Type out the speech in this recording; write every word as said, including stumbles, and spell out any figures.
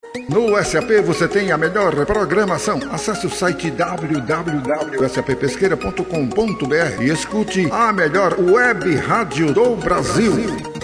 No S A P você tem a melhor programação. Acesse o site w w w ponto s a p pesqueira ponto com ponto b r e escute a melhor web rádio do Brasil.